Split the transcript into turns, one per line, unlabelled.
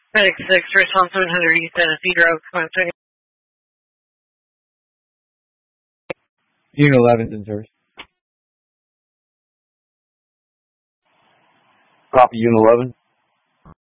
Medic 6, response 700 East Tennessee Grove. Come on, check it.
Unit 11's in service.
Copy, Unit 11.